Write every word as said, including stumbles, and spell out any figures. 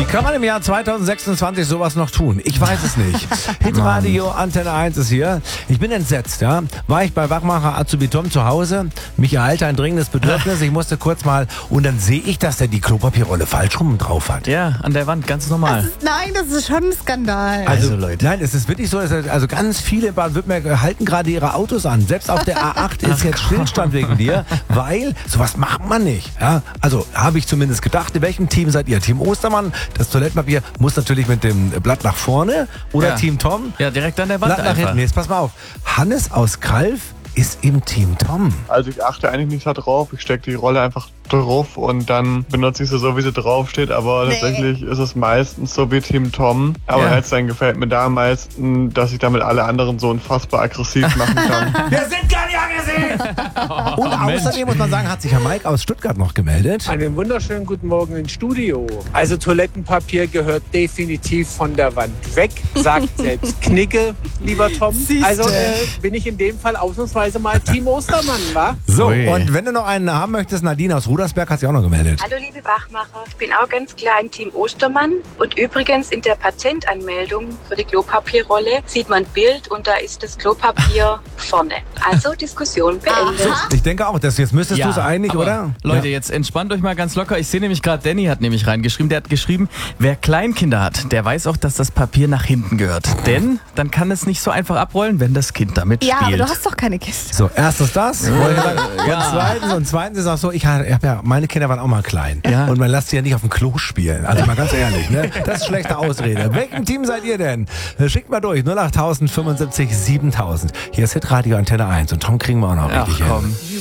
Wie kann man im Jahr zweitausendsechsundzwanzig sowas noch tun? Ich weiß es nicht. Hitradio Antenne eins ist hier. Ich bin entsetzt, ja. War ich bei Wachmacher Azubi Tom zu Hause. Mich ereilte ein dringendes Bedürfnis. Ich musste kurz mal, und dann sehe ich, dass der die Klopapierrolle falsch rum drauf hat. Ja, an der Wand, ganz normal. Das ist, nein, das ist schon ein Skandal. Also, Also, Leute. Nein, es ist wirklich so, dass also ganz viele in Baden-Württemberg halten gerade ihre Autos an. Selbst auf der A acht ist jetzt Stillstand wegen dir, weil sowas macht man nicht. Ja? Also habe ich zumindest gedacht. In welchem Team seid ihr? Team Ostermann? Das Toilettenpapier muss natürlich mit dem Blatt nach vorne. Oder Ja. Team Tom? Ja, direkt an der Wand Blatt nach einfach. hinten. Jetzt pass mal auf. Hannes aus Kalf ist im Team Tom. Also ich achte eigentlich nicht darauf, ich stecke die Rolle einfach drauf und dann benutze ich sie so, wie sie draufsteht, aber Nee. tatsächlich ist es meistens so wie Team Tom. Aber Ja. Headline gefällt mir da am meisten, dass ich damit alle anderen so unfassbar aggressiv machen kann. Wir sind gar nicht aggressiv! Und außerdem muss man sagen, hat sich Herr Mike aus Stuttgart noch gemeldet. Einen wunderschönen guten Morgen ins Studio. Also Toilettenpapier gehört definitiv von der Wand weg, sagt selbst Knicke, lieber Tom. Siehste. Also äh, bin ich in dem Fall ausnahmsweise mal Team Ostermann, wa? So, Ui. und wenn du noch einen haben möchtest, Nadine aus Rudersberg hat sich auch noch gemeldet. Hallo liebe Wachmacher, ich bin auch ganz klar im Team Ostermann und übrigens in der Patentanmeldung für die Klopapierrolle sieht man ein Bild und da ist das Klopapier vorne. Also Diskussion beendet. Aha. Ich denke auch, dass jetzt müsstest du es einig, aber oder? Leute, Ja. jetzt entspannt euch mal ganz locker. Ich sehe nämlich gerade, Danny hat nämlich reingeschrieben. Der hat geschrieben, wer Kleinkinder hat, der weiß auch, dass das Papier nach hinten gehört. Denn dann kann es nicht so einfach abrollen, wenn das Kind damit Ja, aber spielt. du hast doch keine Kiste. So, erstens das. wollte ich sagen. Ja. Und zweitens, und zweitens ist auch so, ich habe ja, meine Kinder waren auch mal klein. Ja. Und man lässt sie ja nicht auf dem Klo spielen. Also mal ganz ehrlich, ne? Das ist schlechte Ausrede. Welchem Team seid ihr denn? Schickt mal durch. null acht tausend fünfundsiebzig siebentausend. Hier ist Hitradio Antenne eins. Und Tom kriegen wir auch noch Ach richtig komm. hin.